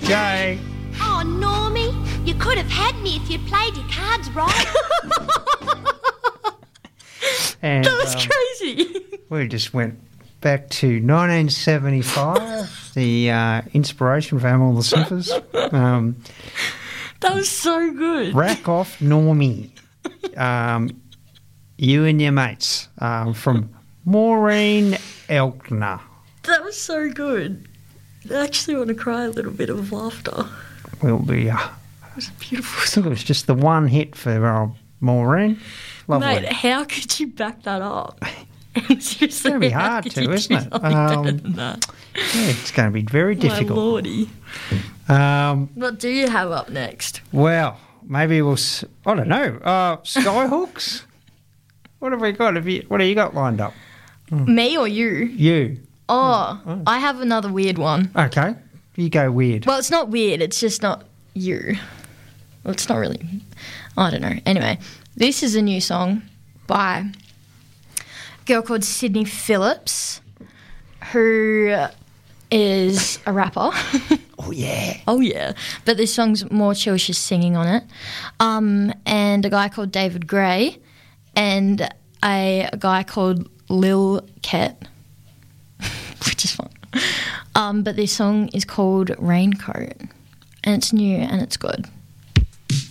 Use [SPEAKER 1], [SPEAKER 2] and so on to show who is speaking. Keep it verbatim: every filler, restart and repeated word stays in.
[SPEAKER 1] Jay.
[SPEAKER 2] Oh, Normie, you could have had me if you played your cards right.
[SPEAKER 1] And,
[SPEAKER 3] That was
[SPEAKER 1] um,
[SPEAKER 3] crazy.
[SPEAKER 1] we just went back to nineteen seventy-five, the uh, inspiration for Hamill the Sniffers. Um,
[SPEAKER 3] That was so good.
[SPEAKER 1] Rack off, Normie. Um, you and your mates. Um, from Maureen Elkner.
[SPEAKER 3] That was so good. I actually want to cry a little bit of laughter.
[SPEAKER 1] Will be. Uh,
[SPEAKER 3] It was a beautiful
[SPEAKER 1] I think it was just the one hit for uh, Maureen. Lovely.
[SPEAKER 3] Mate, how could you back that up? Seriously,
[SPEAKER 1] It's going to be
[SPEAKER 3] how
[SPEAKER 1] hard
[SPEAKER 3] could
[SPEAKER 1] to,
[SPEAKER 3] you
[SPEAKER 1] isn't
[SPEAKER 3] do
[SPEAKER 1] it?
[SPEAKER 3] something better
[SPEAKER 1] Um,
[SPEAKER 3] than that?
[SPEAKER 1] yeah, it's going to be very
[SPEAKER 3] My
[SPEAKER 1] difficult.
[SPEAKER 3] lordy.
[SPEAKER 1] Um,
[SPEAKER 3] What do you have up next?
[SPEAKER 1] well, maybe we'll. s- I don't know. Uh, Skyhooks. What have we got? Have you, what have you got lined up?
[SPEAKER 3] Me or you?
[SPEAKER 1] You.
[SPEAKER 3] Oh, I have another weird one.
[SPEAKER 1] Okay. You go weird.
[SPEAKER 3] Well, it's not weird. It's just not you. Well, it's not really. I don't know. Anyway, this is a new song by a girl called Sydney Phillips, who is a rapper.
[SPEAKER 1] Oh yeah.
[SPEAKER 3] Oh, yeah. But this song's more chill. She's singing on it. Um, and a guy called David Gray and a, a guy called Lil Ket, which is fun. Um, but this song is called Raincoat, and it's new and it's good.